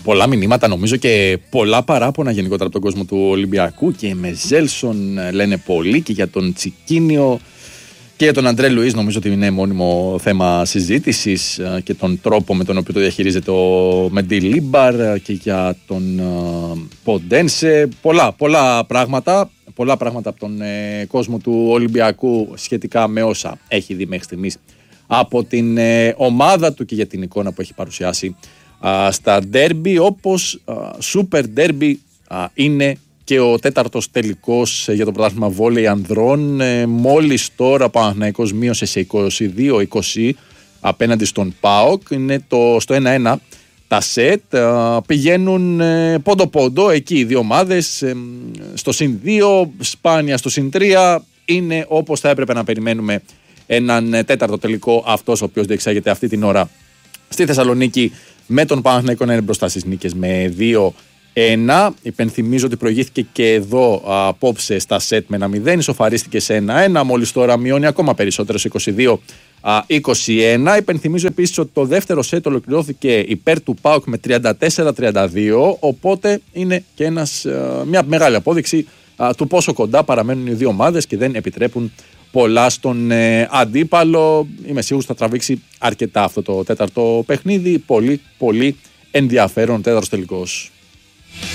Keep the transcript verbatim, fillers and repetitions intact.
πολλά μηνύματα, νομίζω, και πολλά παράπονα γενικότερα από τον κόσμο του Ολυμπιακού. Και με Ζέλσον λένε πολύ, και για τον Τσικίνιο και για τον Αντρέ Λουίς. Νομίζω ότι είναι μόνιμο θέμα συζήτησης, και τον τρόπο με τον οποίο το διαχειρίζεται ο Μεντί Λίμπαρ, και για τον Ποντένσε. Πολλά, πολλά πράγματα. Πολλά πράγματα από τον ε, κόσμο του Ολυμπιακού σχετικά με όσα έχει δει μέχρι στιγμής από την ε, ομάδα του, και για την εικόνα που έχει παρουσιάσει α, στα ντέρμπι. Όπως σούπερ ντέρμπι είναι και ο τέταρτος τελικός για το πρωτάθλημα βόλεϊ ανδρών. Ε, μόλις τώρα ο Παναθηναϊκός μείωσε σε είκοσι δύο είκοσι απέναντι στον ΠΑΟΚ. Είναι το, στο ένα ένα τα σετ. Α, πηγαίνουν ε, πόντο-πόντο εκεί οι δύο ομάδες, ε, στο συν δύο, σπάνια στο συν τρία. Είναι όπως θα έπρεπε να περιμένουμε έναν τέταρτο τελικό, αυτός ο οποίος διεξάγεται αυτή την ώρα στη Θεσσαλονίκη, με τον Παναθηναϊκό να είναι μπροστά στις νίκες με δύο ένα. Υπενθυμίζω ότι προηγήθηκε και εδώ α, απόψε στα σετ με ένα μηδέν, ισοφαρίστηκε σε ένα ένα, μόλις τώρα μειώνει ακόμα περισσότερο σε είκοσι δύο είκοσι ένα. Υπενθυμίζω επίσης ότι το δεύτερο σετ ολοκληρώθηκε υπέρ του ΠΑΟΚ με τριάντα τέσσερα τριάντα δύο, οπότε είναι και ένας, α, μια μεγάλη απόδειξη α, του πόσο κοντά παραμένουν οι δύο ομάδες και δεν επιτρέπουν πολλά στον ε, αντίπαλο. Είμαι σίγουρος θα τραβήξει αρκετά αυτό το τέταρτο παιχνίδι. Πολύ πολύ ενδιαφέρον τέταρτος τελικός.